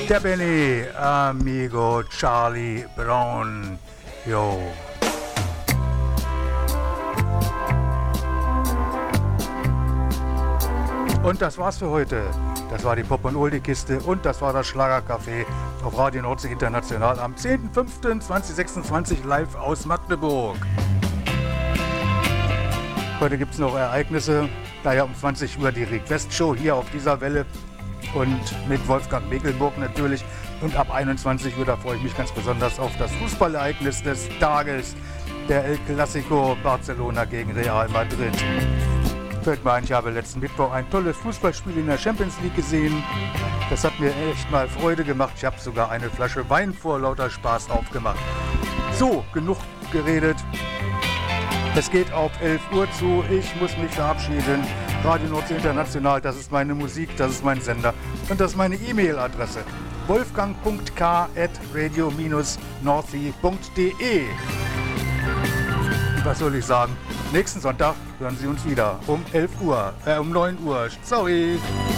Der Benny, Amigo Charlie Brown, yo. Und das war's für heute. Das war die Pop- und Oldie-Kiste und das war das Schlagercafé auf Radio Nordsee International am 10.05.2026 live aus Magdeburg. Heute gibt es noch Ereignisse, daher um 20 Uhr die Request-Show hier auf dieser Welle und mit Wolfgang Mekelburg natürlich. Und ab 21 Uhr, da freue ich mich ganz besonders auf das Fußballereignis des Tages, der El Clasico Barcelona gegen Real Madrid. Fällt mir ein, ich habe letzten Mittwoch ein tolles Fußballspiel in der Champions League gesehen. Das hat mir echt mal Freude gemacht. Ich habe sogar eine Flasche Wein vor lauter Spaß aufgemacht. So, genug geredet. Es geht auf 11 Uhr zu. Ich muss mich verabschieden. Radio Nordsee International, das ist meine Musik, das ist mein Sender und das ist meine E-Mail-Adresse. wolfgang.k@radio-nordsee.de. Was soll ich sagen? Nächsten Sonntag hören Sie uns wieder um 11 Uhr, um 9 Uhr. Sorry.